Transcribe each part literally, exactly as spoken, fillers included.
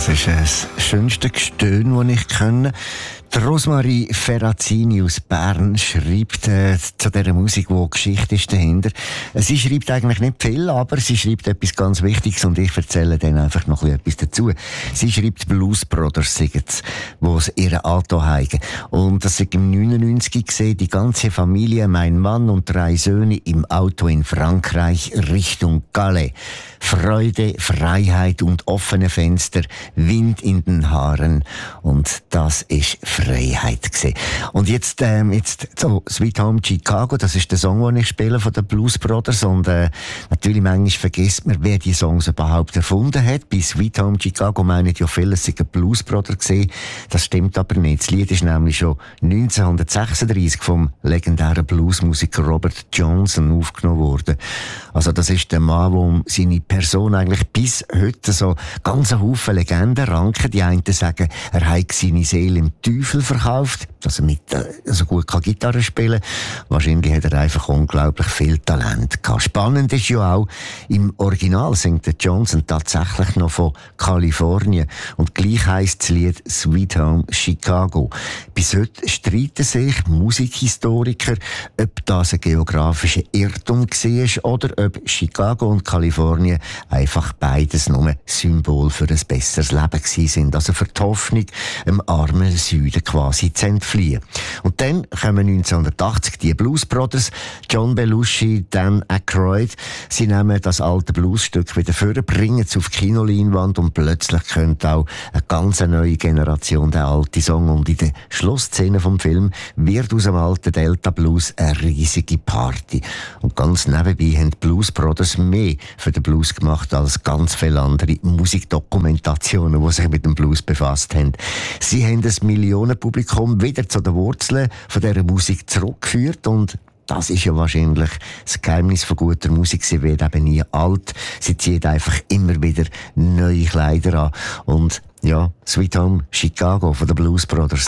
Das ist das schönste Gestöhn, das ich kenne. Die Rosmarie Ferrazzini aus Bern schreibt äh, zu dieser Musik, wo Geschichte ist dahinter. Sie schreibt eigentlich nicht viel, aber sie schreibt etwas ganz Wichtiges und ich erzähle dann einfach noch etwas dazu. Sie schreibt Blues Brothers, singen's, wo es ihre Auto heigen. Und das ist im neunundneunzig gesehen, die ganze Familie, mein Mann und drei Söhne im Auto in Frankreich Richtung Calais. Freude, Freiheit und offene Fenster, Wind in den Haaren. Und das ist Freiheit gewesen. Und jetzt, ähm, jetzt, so, Sweet Home Chicago, das ist der Song, den ich spiele von den Blues Brothers. Und, äh, natürlich manchmal vergisst man, wer die Songs überhaupt erfunden hat. Bei Sweet Home Chicago meinen ja viele, es sei ein Blues Brother gewesen. Das stimmt aber nicht. Das Lied ist nämlich schon neunzehnhundertsechsunddreissig vom legendären Bluesmusiker Robert Johnson aufgenommen worden. Also, das ist der Mann, der seine Person eigentlich bis heute so ganz einen Haufen Legenden ranken. Die einen sagen, er hat seine Seele im Teufel verkauft, dass er nicht äh, so gut kann Gitarre spielen kann. Wahrscheinlich hat er einfach unglaublich viel Talent gehabt. Spannend ist ja auch, im Original singt der Johnson tatsächlich noch von Kalifornien. Und gleich heisst das Lied Sweet Home Chicago. Bis heute streiten sich Musikhistoriker, ob das ein geografischer Irrtum war oder ob Chicago und Kalifornien einfach beides nur Symbol für ein besseres Leben gewesen sind. Also für die Hoffnung, im armen Süden quasi zu entfliehen. Und dann kommen neunzehnhundertachtzig die Blues Brothers, John Belushi, Dan Aykroyd. Sie nehmen das alte Bluesstück wieder vor, bringen es auf die Kinoleinwand und plötzlich könnte auch eine ganz neue Generation den alten Song. Und in der Schlussszene vom Film wird aus dem alten Delta Blues eine riesige Party. Und ganz nebenbei haben die Blues Brothers mehr für den Blues gemacht als ganz viele andere Musikdokumentationen, die sich mit dem Blues befasst haben. Sie haben das Millionenpublikum wieder zu den Wurzeln von dieser Musik zurückgeführt und das ist ja wahrscheinlich das Geheimnis von guter Musik. Sie wird eben nie alt. Sie zieht einfach immer wieder neue Kleider an. Und ja, Sweet Home Chicago von den Blues Brothers.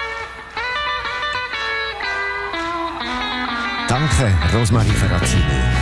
Danke, Rosmarie Ferrazzini.